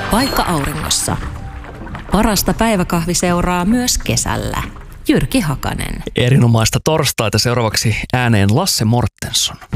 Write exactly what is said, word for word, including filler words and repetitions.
Vaikka auringossa. Parasta päiväkahviseuraa myös kesällä. Jyrki Hakanen. Erinomaista torstaita, seuraavaksi ääneen Lasse Mortensson.